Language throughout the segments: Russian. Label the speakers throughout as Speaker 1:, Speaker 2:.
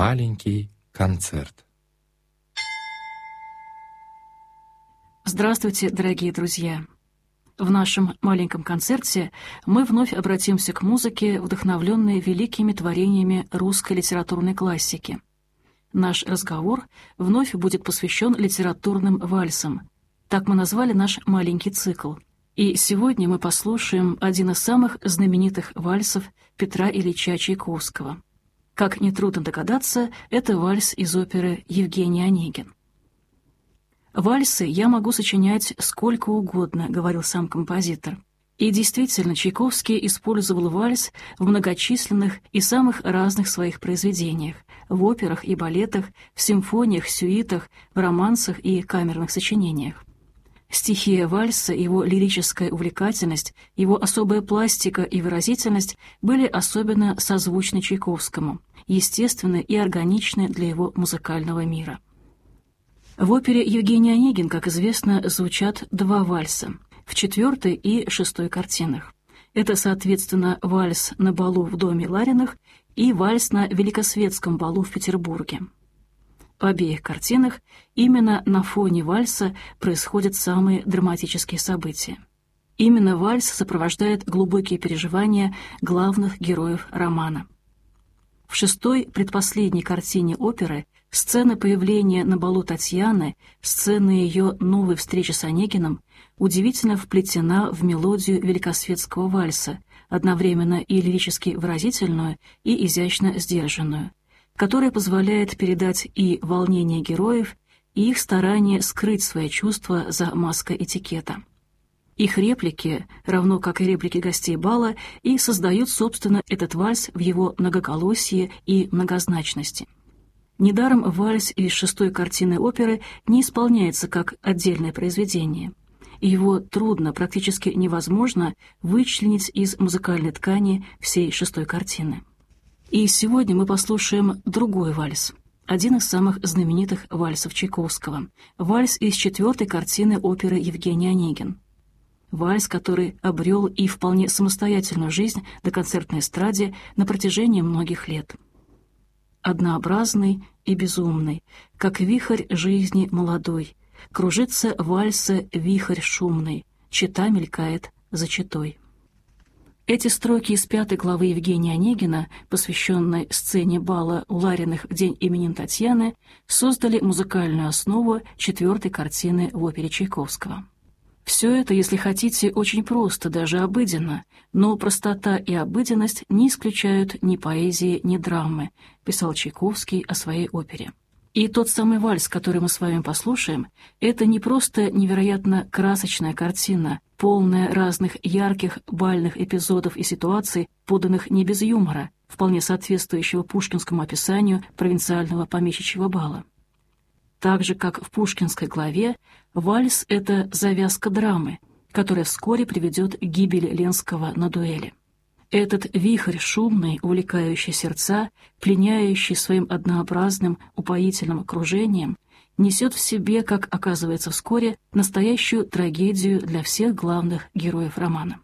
Speaker 1: Маленький концерт.
Speaker 2: Здравствуйте, дорогие друзья! В нашем маленьком концерте мы вновь обратимся к музыке, вдохновленной великими творениями русской литературной классики. Наш разговор вновь будет посвящен литературным вальсам. Так мы назвали наш маленький цикл. И сегодня мы послушаем один из самых знаменитых вальсов Петра Ильича Чайковского. Как нетрудно догадаться, это вальс из оперы «Евгений Онегин». «Вальсы я могу сочинять сколько угодно», — говорил сам композитор. И действительно, Чайковский использовал вальс в многочисленных и самых разных своих произведениях, в операх и балетах, в симфониях, сюитах, в романсах и камерных сочинениях. Стихия вальса, его лирическая увлекательность, его особая пластика и выразительность были особенно созвучны Чайковскому, естественны и органичны для его музыкального мира. В опере «Евгений Онегин», как известно, звучат два вальса в 4 и 6 картинах. Это, соответственно, вальс на балу в доме Лариных и вальс на Великосветском балу в Петербурге. В обеих картинах именно на фоне вальса происходят самые драматические события. Именно вальс сопровождает глубокие переживания главных героев романа. В 6-й, предпоследней картине оперы сцена появления на балу Татьяны, сцена ее новой встречи с Онегиным удивительно вплетена в мелодию великосветского вальса, одновременно и лирически выразительную, и изящно сдержанную, которая позволяет передать и волнение героев, и их старание скрыть свои чувства за маской этикета. Их реплики, равно как и реплики гостей бала, и создают, собственно, этот вальс в его многоголосии и многозначности. Недаром вальс из 6-й картины оперы не исполняется как отдельное произведение. Его трудно, практически невозможно вычленить из музыкальной ткани всей 6-й картины. И сегодня мы послушаем другой вальс, один из самых знаменитых вальсов Чайковского, вальс из 4-й картины оперы «Евгений Онегин». Вальс, который обрел и вполне самостоятельную жизнь на концертной эстраде на протяжении многих лет. Однообразный и безумный, как вихрь жизни молодой, кружится вальса вихрь шумный, чета мелькает за четой. Эти строки из 5 главы Евгения Онегина, посвященной сцене бала у Лариных в день именин Татьяны, создали музыкальную основу 4-й картины в опере Чайковского. Все это, если хотите, очень просто, даже обыденно, но простота и обыденность не исключают ни поэзии, ни драмы, писал Чайковский о своей опере. И тот самый вальс, который мы с вами послушаем, это не просто невероятно красочная картина, полная разных ярких бальных эпизодов и ситуаций, поданных не без юмора, вполне соответствующего пушкинскому описанию провинциального помещичьего бала. Так же, как в пушкинской главе, вальс — это завязка драмы, которая вскоре приведет к гибели Ленского на дуэли. Этот вихрь шумный, увлекающий сердца, пленяющий своим однообразным, упоительным окружением, несет в себе, как оказывается вскоре, настоящую трагедию для всех главных героев романа.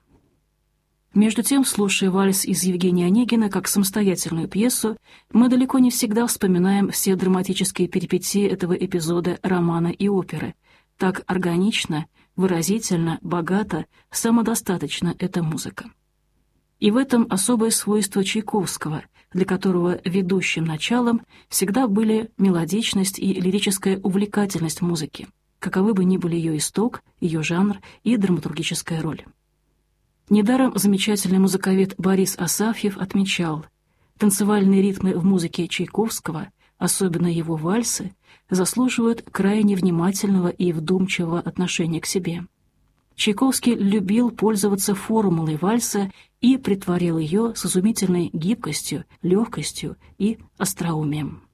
Speaker 2: Между тем, слушая вальс из Евгения Онегина как самостоятельную пьесу, мы далеко не всегда вспоминаем все драматические перипетии этого эпизода романа и оперы. Так органично, выразительно, богато, самодостаточна эта музыка. И в этом особое свойство Чайковского, для которого ведущим началом всегда были мелодичность и лирическая увлекательность музыки, каковы бы ни были ее исток, ее жанр и драматургическая роль. Недаром замечательный музыковед Борис Асафьев отмечал: танцевальные ритмы в музыке Чайковского, особенно его вальсы, заслуживают крайне внимательного и вдумчивого отношения к себе. Чайковский любил пользоваться формулой вальса и претворил ее с изумительной гибкостью, легкостью и остроумием.